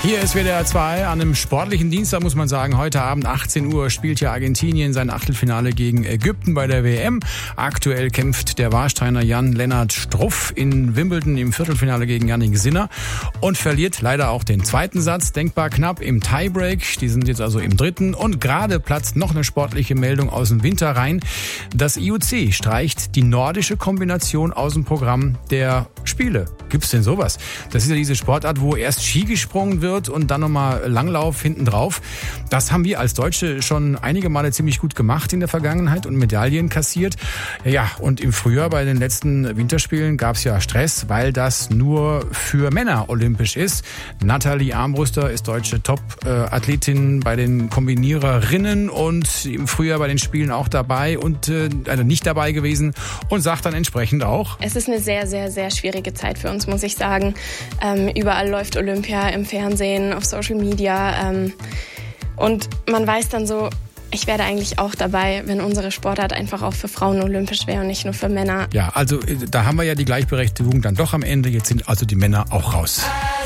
Hier ist WDR 2 an einem sportlichen Dienstag, muss man sagen. Heute Abend 18 Uhr spielt ja Argentinien sein Achtelfinale gegen Ägypten bei der WM. Aktuell kämpft der Warsteiner Jan-Lennart Struff in Wimbledon im Viertelfinale gegen Jannik Sinner und verliert leider auch den zweiten Satz, denkbar knapp im Tiebreak. Die sind jetzt also im dritten und gerade platzt noch eine sportliche Meldung aus dem Winter rein. Das IOC streicht die nordische Kombination aus dem Programm der Spiele. Gibt's denn sowas? Das ist ja diese Sportart, wo erst Ski gesprungen wird und dann nochmal Langlauf hinten drauf. Das haben wir als Deutsche schon einige Male ziemlich gut gemacht in der Vergangenheit und Medaillen kassiert. Ja, und im Frühjahr bei den letzten Winterspielen gab es ja Stress, weil das nur für Männer olympisch ist. Nathalie Armbruster ist deutsche Top-Athletin bei den Kombiniererinnen und im Frühjahr bei den Spielen auch dabei und also nicht dabei gewesen und sagt dann entsprechend auch: Es ist eine sehr, sehr, sehr schwierige Zeit für uns, muss ich sagen. Überall läuft Olympia im Fernsehen, auf Social Media. Und man weiß dann so, ich wäre eigentlich auch dabei, wenn unsere Sportart einfach auch für Frauen olympisch wäre und nicht nur für Männer. Ja, also da haben wir ja die Gleichberechtigung dann doch am Ende. Jetzt sind also die Männer auch raus.